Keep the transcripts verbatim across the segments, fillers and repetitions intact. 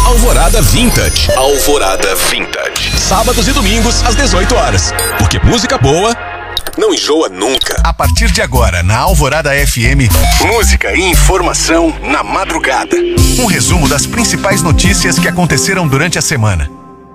Alvorada Vintage. Alvorada Vintage. Sábados e domingos às dezoito horas. Porque música boa não enjoa nunca. A partir de agora, na Alvorada F M, música e informação na madrugada. Um resumo das principais notícias que aconteceram durante a semana.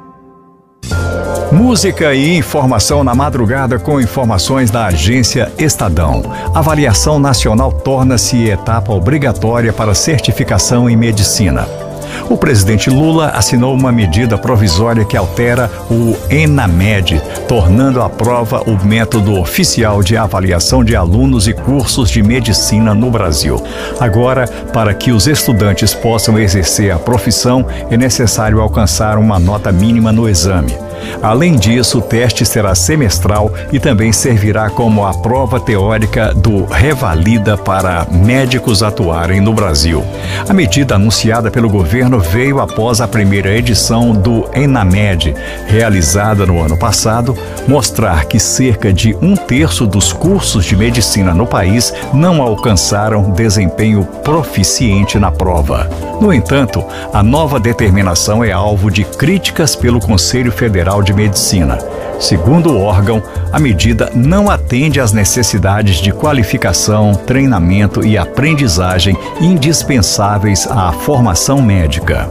Música e informação na madrugada com informações da agência Estadão. Avaliação nacional torna-se etapa obrigatória para certificação em medicina. O presidente Lula assinou uma medida provisória que altera o ENAMED, tornando a prova o método oficial de avaliação de alunos e cursos de medicina no Brasil. Agora, para que os estudantes possam exercer a profissão, é necessário alcançar uma nota mínima no exame. Além disso, o teste será semestral e também servirá como a prova teórica do Revalida para médicos atuarem no Brasil. A medida anunciada pelo governo veio após a primeira edição do ENAMED, realizada no ano passado, mostrar que cerca de um terço dos cursos de medicina no país não alcançaram desempenho proficiente na prova. No entanto, a nova determinação é alvo de críticas pelo Conselho Federal de Medicina. Segundo o órgão, a medida não atende às necessidades de qualificação, treinamento e aprendizagem indispensáveis à formação médica.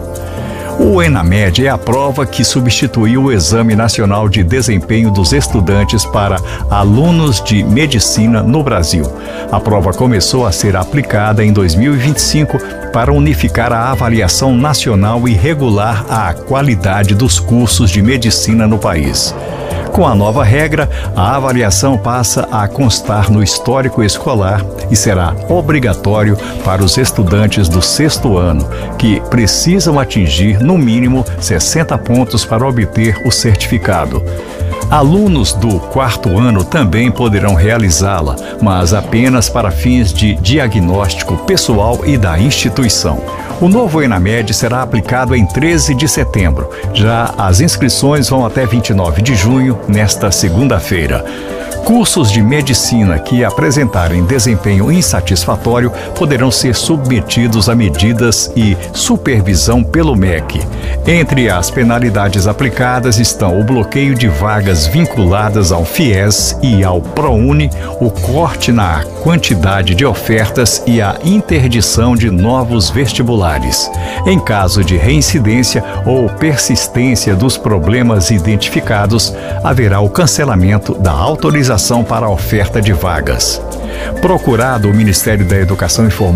O ENAMED é a prova que substituiu o Exame Nacional de Desempenho dos Estudantes para alunos de medicina no Brasil. A prova começou a ser aplicada em dois mil e vinte e cinco para unificar a avaliação nacional e regular a qualidade dos cursos de medicina no país. Com a nova regra, a avaliação passa a constar no histórico escolar e será obrigatório para os estudantes do sexto ano, que precisam atingir, no mínimo, sessenta pontos para obter o certificado. Alunos do quarto ano também poderão realizá-la, mas apenas para fins de diagnóstico pessoal e da instituição. O novo ENAMED será aplicado em treze de setembro. Já as inscrições vão até vinte e nove de junho, nesta segunda-feira. Cursos de medicina que apresentarem desempenho insatisfatório poderão ser submetidos a medidas e supervisão pelo M E C. Entre as penalidades aplicadas estão o bloqueio de vagas vinculadas ao FIES e ao ProUni, o corte na quantidade de ofertas e a interdição de novos vestibulares. Em caso de reincidência ou persistência dos problemas identificados, haverá o cancelamento da autorização para a oferta de vagas. Procurado, o Ministério da Educação informou